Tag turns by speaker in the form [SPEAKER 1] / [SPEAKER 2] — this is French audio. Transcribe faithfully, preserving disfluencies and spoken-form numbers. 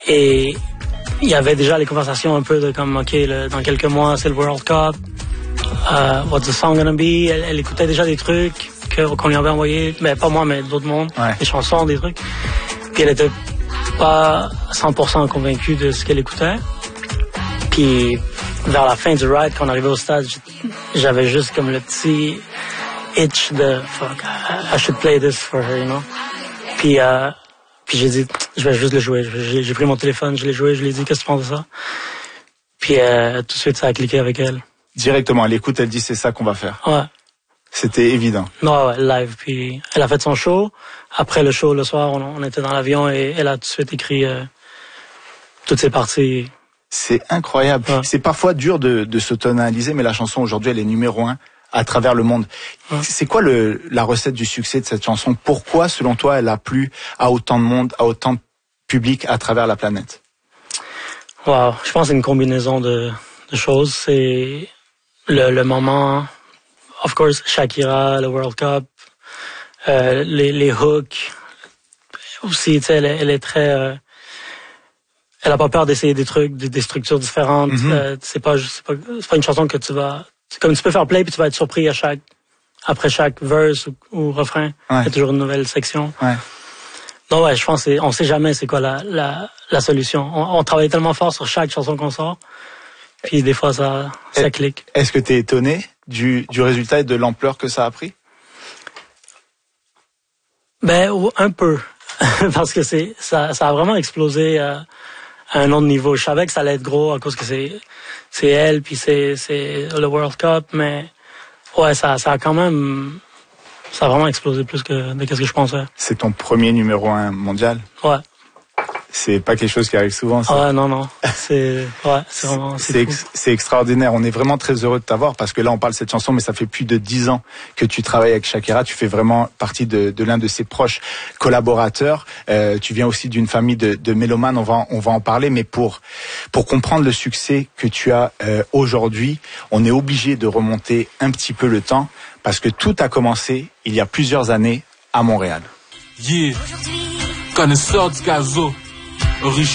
[SPEAKER 1] Et il y avait déjà les conversations un peu de comme, OK, le, dans quelques mois, c'est le World Cup. Uh, what's the song gonna be? Elle, elle écoutait déjà des trucs que, qu'on lui avait envoyés. Mais pas moi, mais d'autres mondes.
[SPEAKER 2] Ouais.
[SPEAKER 1] Des chansons, des trucs. Puis elle était pas cent pour cent convaincue de ce qu'elle écoutait. Puis vers la fin du ride, quand on arrivait au stade, j'avais juste comme le petit itch de fuck, I should play this for her, you know. Puis, euh, puis j'ai dit, je vais juste le jouer. J'ai, j'ai pris mon téléphone, je l'ai joué, je lui ai dit, qu'est-ce que tu penses de ça? Puis euh, tout de suite, ça a cliqué avec elle.
[SPEAKER 2] Directement, elle écoute, elle dit, c'est ça qu'on va faire.
[SPEAKER 1] Ouais.
[SPEAKER 2] C'était évident.
[SPEAKER 1] Non, ouais, live. Puis elle a fait son show. Après le show, le soir, on, on était dans l'avion et elle a tout de suite écrit euh, toutes ses parties.
[SPEAKER 2] C'est incroyable. Ouais. C'est parfois dur de, de s'auto-analyser, mais la chanson aujourd'hui, elle est numéro un à travers le monde. Ouais. C'est quoi le, la recette du succès de cette chanson? Pourquoi, selon toi, elle a plu à autant de monde, à autant de public à travers la planète?
[SPEAKER 1] Wow, je pense que c'est une combinaison de, de choses. C'est le, le moment, of course, Shakira, le World Cup, euh, les, les hooks. Aussi, tu sais, elle, elle est très... Euh, elle a pas peur d'essayer des trucs, des, des structures différentes. Mm-hmm. Euh, c'est pas, c'est pas, c'est pas une chanson que tu vas, c'est comme tu peux faire play puis tu vas être surpris à chaque, après chaque verse ou, ou refrain. Ouais. Il y a toujours une nouvelle section. Ouais. Donc ouais, je pense que on sait jamais c'est quoi la, la, la solution. On, on travaille tellement fort sur chaque chanson qu'on sort. Puis des fois ça, ça
[SPEAKER 2] est,
[SPEAKER 1] clique.
[SPEAKER 2] Est-ce que t'es étonné du, du résultat et de l'ampleur que ça a pris?
[SPEAKER 1] Ben, un peu. Parce que c'est, ça, ça a vraiment explosé, euh, à un autre niveau. Je savais que ça allait être gros à cause que c'est c'est elle puis c'est c'est le World Cup, mais ouais, ça ça a quand même ça a vraiment explosé plus que de qu'est-ce que je pensais.
[SPEAKER 2] C'est ton premier numéro un mondial?
[SPEAKER 1] Ouais.
[SPEAKER 2] C'est pas quelque chose qui arrive souvent, ça.
[SPEAKER 1] Ah ouais, non, non. C'est, ouais, c'est vraiment, c'est,
[SPEAKER 2] c'est, ex, c'est extraordinaire. On est vraiment très heureux de t'avoir parce que là, on parle de cette chanson, mais ça fait plus de dix ans que tu travailles avec Shakira. Tu fais vraiment partie de, de l'un de ses proches collaborateurs. Euh, tu viens aussi d'une famille de, de mélomanes. On va, on va en parler, mais pour, pour comprendre le succès que tu as euh, aujourd'hui, on est obligé de remonter un petit peu le temps parce que tout a commencé il y a plusieurs années à Montréal.
[SPEAKER 3] Yeah. Connaisseur du gazo. Origine.